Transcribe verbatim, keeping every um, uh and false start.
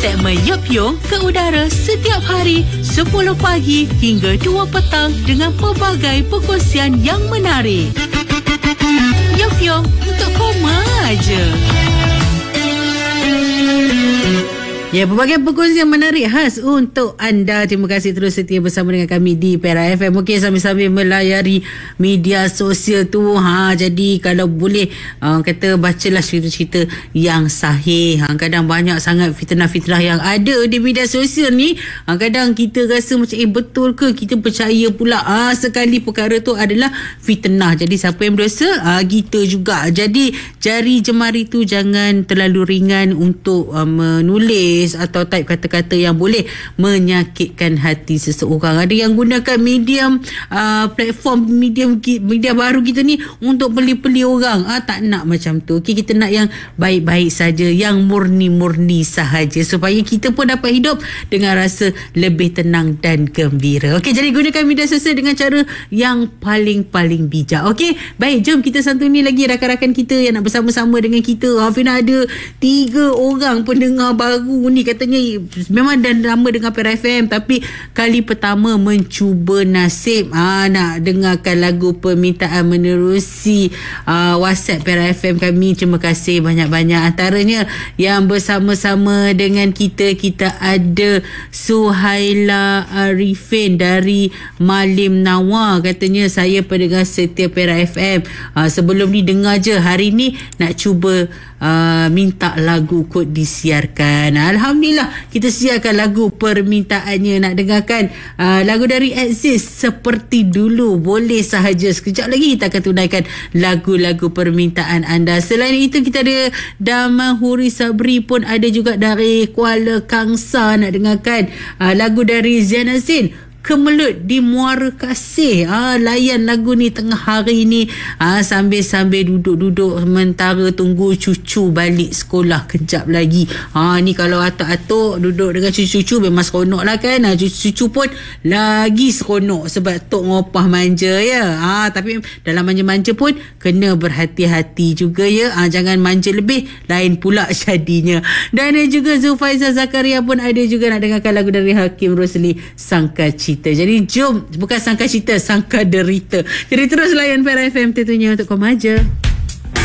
Segmen Yop Yong ke udara setiap hari sepuluh pagi hingga dua petang dengan pelbagai perkongsian yang menarik. Yop Yong untuk koma aja. Ya, pelbagai perkongsian menarik khas untuk anda. Terima kasih terus setia bersama dengan kami di Perak F M. Okey, sambil-sambil melayari media sosial tu, ha, jadi kalau boleh uh, kata bacalah cerita-cerita yang sahih. Ha, kadang banyak sangat fitnah-fitnah yang ada di media sosial ni. Ha, kadang kita rasa macam eh betul ke, kita percaya pula ha, sekali perkara tu adalah fitnah. Jadi siapa yang berdosa? Ha, kita juga. Jadi jari jemari tu jangan terlalu ringan untuk uh, menulis atau type kata-kata yang boleh menyakitkan hati seseorang. Ada yang gunakan medium uh, platform medium media baru kita ni untuk peli-peli orang. Ah, tak nak macam tu. Okay, kita nak yang baik-baik saja, yang murni-murni sahaja, supaya kita pun dapat hidup dengan rasa lebih tenang dan gembira. Okey, jadi gunakan media sosial dengan cara yang paling-paling bijak. Okey, baik, jom kita santuni lagi rakan-rakan kita yang nak bersama-sama dengan kita. Hafina ada tiga orang pendengar baru ni, katanya memang dah lama dengar Perak F M tapi kali pertama mencuba nasib ha, nak dengarkan lagu permintaan menerusi uh, WhatsApp Perak F M kami. Terima kasih banyak-banyak. Antaranya yang bersama-sama dengan kita, kita ada Suhaila Arifin dari Malim Nawar. Katanya, saya pendengar setia Perak F M. Uh, sebelum ni dengar je, hari ni nak cuba uh, minta lagu kot disiarkan. Alhamdulillah, kita siarkan lagu permintaannya. Nak dengarkan uh, lagu dari Exist, Seperti Dulu. Boleh sahaja. Sekejap lagi kita akan tunaikan lagu-lagu permintaan anda. Selain itu, kita ada Damahuri Sabri pun ada juga dari Kuala Kangsar. Nak dengarkan uh, lagu dari Zain Azin, Kemelut di Muara Kasih. Ah, layan lagu ni tengah hari ni, ah, sambil-sambil duduk-duduk sementara tunggu cucu balik sekolah kejap lagi. Ah, ni kalau atuk-atuk duduk dengan cucu-cucu memang seronok lah kan. Ah, cucu-cucu pun lagi seronok sebab tok ngopah manja ya. Ah, tapi dalam manja-manja pun kena berhati-hati juga ya. Ah, jangan manja lebih, lain pula jadinya. Dan juga Zulfaizah Zakaria pun ada juga nak dengarkan lagu dari Hakim Rosli, Sangka Cita. Jadi jom, bukan sangka cita, sangka derita. Jadi terus layan Perak F M tentunya untuk kau maja.